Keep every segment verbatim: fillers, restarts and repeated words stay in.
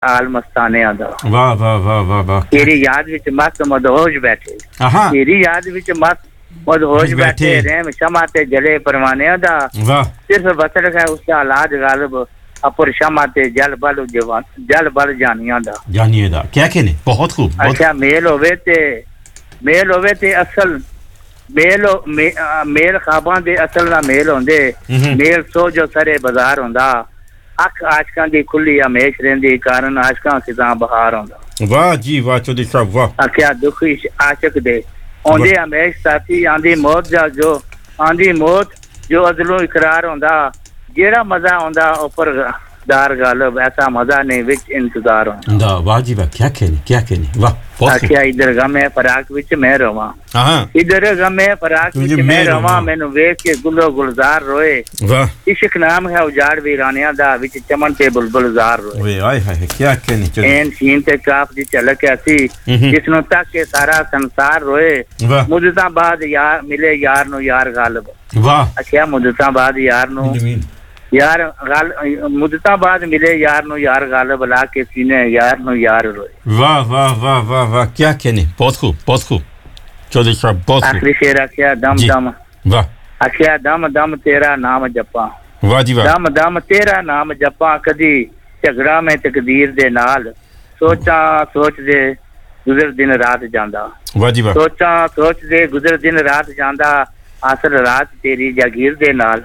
آل مستانیاں دا واہ واہ واہ واہ واہ تیری یاد وچ مست مدہوش بیٹھے ہاں تیری یاد وچ مست مدہوش بیٹھے رحم شمع تے جلے پروانیاں دا واہ صرف بسر ہے اس کا علاج غالب اپر شمع تے جل بل جوان جل بل جانیاں دا جانیے دا کیا کہنے بہت خوب اچھا میل ہوے تے میل ہوے تے اصل میل میل خواباں دے اصل نہ میل ہوندے میل سو جو سرے بازار ہوندا اکھ عاشقاں دی کھلی ہمیش رہندی کارن عاشقاں خزاں بہار ہوندا واہ جی واہ چودھری صاحب واہ اکھیا دکھی عاشق دے اوندے ہمیش ساتھی آندی موت جا جو آندی موت جو عدلوں اقرار ہوندا جیڑا مزہ ہوندا اوپر دار غالب ایسا مزہ نہیں وچ انتظار ہوندا واہ جی واہ کیا کہنے کیا کہنے واہ اکھیا ادھر غم ہے فراق وچ میں رواں ہاں ادھر غم ہے فراق وچ میں رواں مینوں ویکھ کے گلو گلزار روئے واہ عشق نام ہے اجاڑ ویرانیاں دا وچ چمن تے بلبل زار روئے اوئے ہائے ہائے کیا کہنے این شین تے کاف دی جھلک ایسی جس نوں تک کے سارا سنسار روئے مدتاں بعد یار ملے یار نو یار غالب واہ اکھیا مدتاں بعد یار نو یار غال مدتاں بعد ملے یار نو یار غالب لا کے سینے یار نو یار روئے واہ واہ واہ واہ واہ کیا کہنے بہت خوب بہت خوب چودھری صاحب بہت خوب آخری شعر اکھیا دم دم واہ اکھیا دم دم تیرا نام جپاں واہ جی واہ دم دم تیرا نام جپاں کدی جھگڑا میں تقدیر دے نال سوچاں سوچ دے گزر دن رات جاندا واہ جی واہ سوچاں سوچ دے گزر دن رات جاندا اصل رات تیری جاگیر دے نال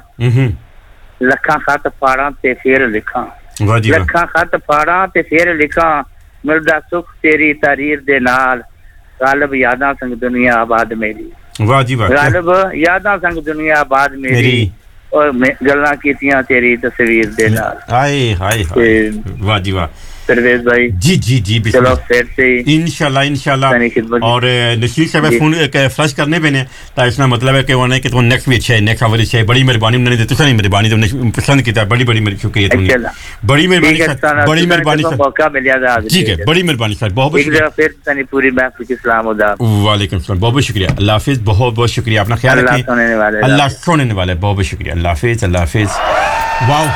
لکھاں خط پاڑاں تے پھر لکھاں لکھاں خط پاڑاں تے پھر لکھاں ملدا سکھ تیری تحریر دے نال غالب یاداں سنگ دنیا آباد میری واہ جی واہ غالب یاداں سنگ دنیا آباد میری اور گلاں کیتیاں تیری تصویر دے نال ہائے ہائے ہائے واہ جی واہ پرویز بھائی جی جی جی چلو پھر سے انشاءاللہ انشاءاللہ اور نشیر صاحب فون فلش کرنے پہ نے تا اس کا مطلب ہے کہ وہ کہ تو نیکسٹ بھی اچھا ہے نیکسٹ اوور اچھا ہے بڑی مہربانی انہوں نے تو نہیں مہربانی تو پسند کیتا بڑی بڑی میری شکریہ تم نے بڑی مہربانی بڑی مہربانی موقع ملیا تھا ٹھیک ہے بڑی مہربانی سر بہت بہت شکریہ پھر تانی پوری محفل کی سلام ادا وعلیکم السلام بہت بہت شکریہ اللہ حافظ بہت بہت شکریہ اپنا خیال رکھیں اللہ سننے والے بہت بہت شکریہ اللہ حافظ اللہ حافظ واو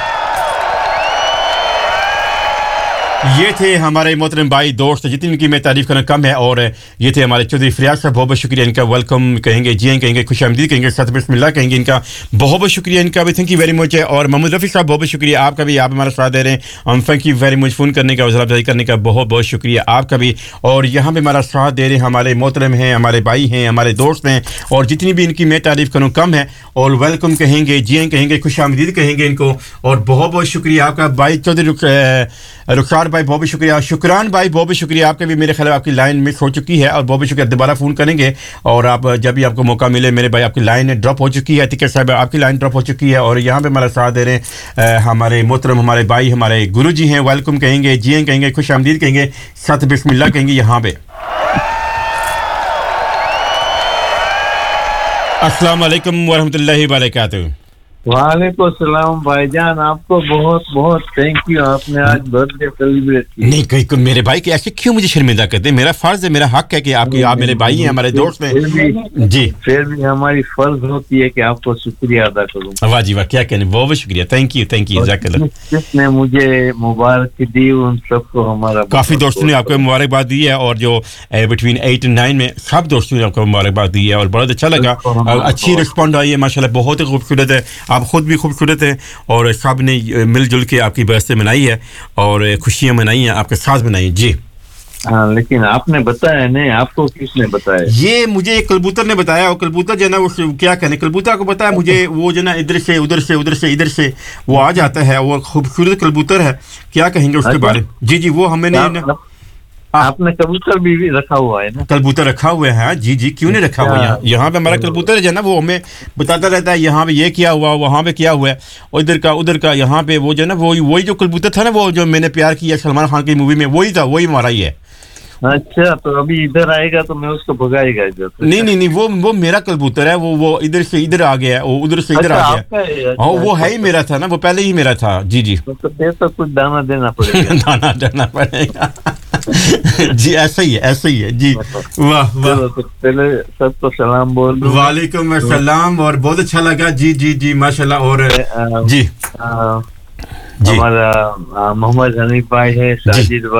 یہ تھے ہمارے محترم بھائی دوست جتنی ان کی میں تعریف کرنا کم ہے اور یہ تھے ہمارے چودھری فریاض صاحب بہت بہت شکریہ ان کا ویلکم کہیں گے جی کہیں گے خوش آمدید کہیں گے ساتھ بسم اللہ کہیں گے ان کا بہت بہت شکریہ ان کا بھی تھینک یو ویری مچ ہے اور محمد رفیع صاحب بہت بہت شکریہ آپ کا بھی آپ ہمارا ساتھ دے رہے ہیں ہم thank you very much phone کرنے کا حوصلہ افزائی کرنے کا بہت بہت شکریہ آپ کا بھی اور یہاں پہ ہمارا ساتھ دے رہے ہیں ہمارے محترم ہیں ہمارے بھائی ہیں ہمارے دوست ہیں اور جتنی بھی ان کی میں تعریف کروں کم ہے اور ویلکم کہیں گے جی کہیں گے خوش آمدید کہیں گے ان کو اور بہت بہت شکریہ آپ کا بھائی چودھری رخسار بھائی بہت بہت شکریہ شکران بھائی بہت بہت شکریہ آپ کا بھی میرے خیال آپ کی لائن مس ہو چکی ہے اور بہت بہت شکریہ دوبارہ فون کریں گے اور آپ جب بھی آپ کو موقع ملے میرے بھائی آپ کی لائن ڈراپ ہو چکی ہے ٹکٹ صاحب آپ کی لائن ڈراپ ہو چکی ہے اور یہاں پہ ہمارا ساتھ دے رہے ہیں ہمارے محترم ہمارے بھائی ہمارے گرو جی ہیں ویلکم کہیں گے جی کہیں گے خوش آمدید کہیں گے ساتھ بسم اللہ کہیں گے یہاں پہ السلام علیکم ورحمۃ اللہ وبرکاتہ وعلیکم السلام بھائی جان آپ کو بہت بہت تھینک یو آپ نے آج برتھ ڈے سیلیبریٹ کیا نہیں کہیں میرے بھائی کہ ایسے کیوں مجھے شرمندہ کرتے ہیں میرا فرض ہے میرا حق ہے کہ آپ کی آپ میرے بھائی ہیں ہمارے دوست ہیں جی پھر بھی ہماری فرض ہوتی ہے کہ آپ کو شکریہ ادا کروں واہ جی واہ کیا کہنے بہت بہت شکریہ تھینک یو تھینک یو جزاک اللہ جس نے مجھے مبارک دی ان سب کو ہمارا کافی دوستوں نے آپ کو مبارکباد دی ہے اور جو بٹوین ایٹ اینڈ نائن میں سب دوستوں نے آپ کو مبارکباد دی ہے اور بہت اچھا لگا اچھی رسپونڈ آئی ہے ماشاء اللہ بہت ہی خوبصورت ہے آپ خود بھی خوبصورت ہیں اور سب نے مل جل کے آپ کی برث منائی ہے اور خوشیاں منائی ہیں آپ کے ساتھ منائی ہیں جی ہاں لیکن آپ نے بتایا نہیں آپ کو کس نے بتایا یہ مجھے کلبوتر نے بتایا اور کلبوتر جو ہے نا وہ کیا کہنے کلبوتر کو بتایا مجھے وہ جو ہے نا ادھر سے ادھر سے ادھر سے ادھر سے وہ آ جاتا ہے وہ خوبصورت کلبوتر ہے کیا کہیں گے اس کے بارے میں جی جی وہ ہمیں نے آپ نے کبوتر بھی رکھا ہوا ہے نا کبوتر رکھا ہوا ہے جی جی کیوں نہیں رکھا ہوا یہاں یہاں پہ ہمارا کبوتر جو ہے نا وہ ہمیں بتاتا رہتا ہے یہاں پہ یہ کیا ہوا وہاں پہ کیا ہوا ہے اور ادھر کا ادھر کا یہاں پہ وہ جو ہے نا وہی وہی جو کبوتر تھا نا وہ جو میں نے پیار کیا سلمان خان کی مووی میں وہی تھا وہی ہمارا ہی ہے اچھا تو ابھی ادھر آئے گا تو میں اس کو بھگائے گا ادھر نہیں نہیں نہیں وہ وہ میرا کبوتر ہے وہ وہ ادھر سے ادھر آ گیا ہے وہ ادھر سے ادھر آ گیا ہاں وہ ہے ہی میرا تھا نا وہ پہلے ہی میرا تھا جی جی تو کچھ دانا دینا پڑے گا دانا دینا پڑے گا جی ایسا ہی ہے ایسا ہی ہے جی واہ واہ پہلے سب کو سلام بول دو وعلیکم السلام اور بہت اچھا لگا جی جی جی ماشاء اللہ اور جی ہمارا محمد حنیف بھائی ہے, ساجد